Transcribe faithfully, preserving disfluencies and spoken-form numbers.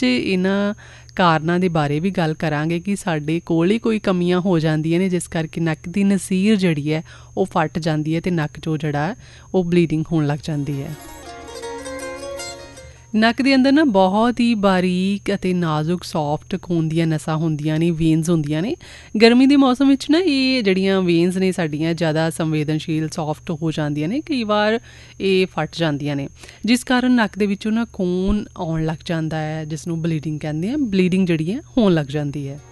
ਵਿੱਚ ਇਹਨਾਂ ਕਾਰਨਾਂ ਦੇ ਬਾਰੇ ਵੀ ਗੱਲ ਕਰਾਂਗੇ ਕਿ ਸਾਡੇ ਕੋਲ ਹੀ ਕੋਈ ਕਮੀਆਂ ਹੋ ਜਾਂਦੀਆਂ ਨੇ ਜਿਸ ਕਰਕੇ ਨੱਕ ਦੀ ਨਸੀਰ ਜਿਹੜੀ ਹੈ ਉਹ ਫਟ ਜਾਂਦੀ ਹੈ ਅਤੇ ਨੱਕ 'ਚੋਂ ਜਿਹੜਾ ਉਹ ਬਲੀਡਿੰਗ ਹੋਣ ਲੱਗ ਜਾਂਦੀ ਹੈ। ਨੱਕ ਦੇ ਅੰਦਰ ਨਾ ਬਹੁਤ ਹੀ ਬਾਰੀਕ ਅਤੇ ਨਾਜ਼ੁਕ ਸੌਫਟ ਖੂਨ ਦੀਆਂ ਨਸਾਂ ਹੁੰਦੀਆਂ ਨੇ, ਵੇਨਸ ਹੁੰਦੀਆਂ ਨੇ। ਗਰਮੀ ਦੇ ਮੌਸਮ ਵਿੱਚ ਨਾ ਇਹ ਜਿਹੜੀਆਂ ਵੇਨਸ ਨੇ ਸਾਡੀਆਂ ਜ਼ਿਆਦਾ ਸੰਵੇਦਨਸ਼ੀਲ ਸੌਫਟ ਹੋ ਜਾਂਦੀਆਂ ਨੇ, ਕਈ ਵਾਰ ਇਹ ਫਟ ਜਾਂਦੀਆਂ ਨੇ, ਜਿਸ ਕਾਰਨ ਨੱਕ ਦੇ ਵਿੱਚੋਂ ਨਾ ਖੂਨ ਆਉਣ ਲੱਗ ਜਾਂਦਾ ਹੈ, ਜਿਸ ਨੂੰ ਬਲੀਡਿੰਗ ਕਹਿੰਦੇ ਆ। ਬਲੀਡਿੰਗ ਜਿਹੜੀ ਹੈ ਹੋਣ ਲੱਗ ਜਾਂਦੀ ਹੈ।